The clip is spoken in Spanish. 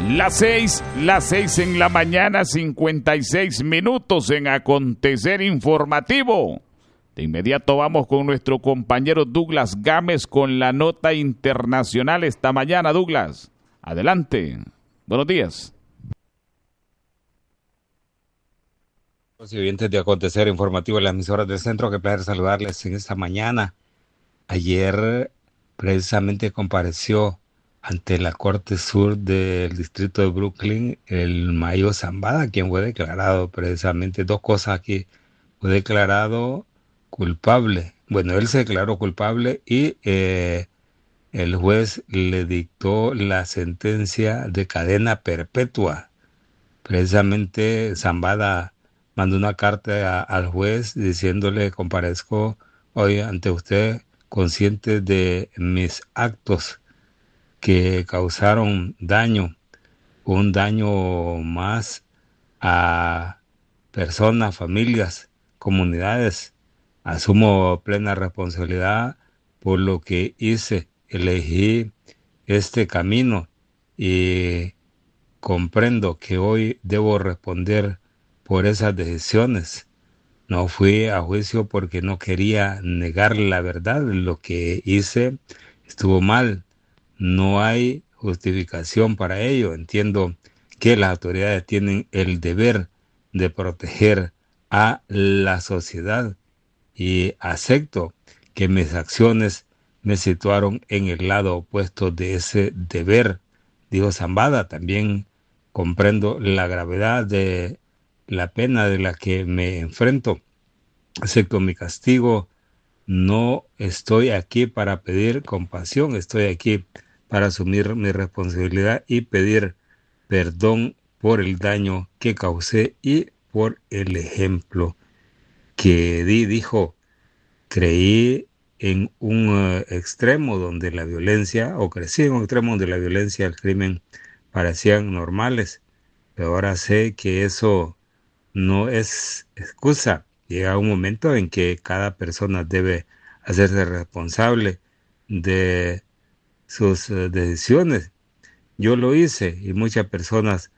Las 6 en la mañana, 56 minutos en Acontecer Informativo. De inmediato vamos con nuestro compañero Douglas Gámez con la nota internacional esta mañana. Douglas, adelante. Buenos días. Los oyentes de Acontecer Informativo en las emisoras del centro, qué placer saludarles en esta mañana. Ayer precisamente compareció ante la Corte Sur del Distrito de Brooklyn el Mayo Zambada, quien fue declarado precisamente dos cosas aquí. Fue declarado culpable. Bueno, él se declaró culpable y el juez le dictó la sentencia de cadena perpetua. Precisamente Zambada mandó una carta al juez diciéndole: comparezco hoy ante usted consciente de mis actos que causaron daño, un daño más a personas, familias, comunidades. Asumo plena responsabilidad por lo que hice. Elegí este camino y comprendo que hoy debo responder por esas decisiones. No fui a juicio porque no quería negar la verdad. Lo que hice estuvo mal. No hay justificación para ello. Entiendo que las autoridades tienen el deber de proteger a la sociedad y acepto que mis acciones me situaron en el lado opuesto de ese deber, dijo Zambada. También comprendo la gravedad de la pena de la que me enfrento. Acepto mi castigo. No estoy aquí para pedir compasión, estoy aquí para asumir mi responsabilidad y pedir perdón por el daño que causé y por el ejemplo que di. Dijo: creí en un extremo donde la violencia, o crecí en un extremo donde la violencia y el crimen parecían normales, pero ahora sé que eso no es excusa. Llega un momento en que cada persona debe hacerse responsable de sus decisiones. Yo lo hice y muchas personas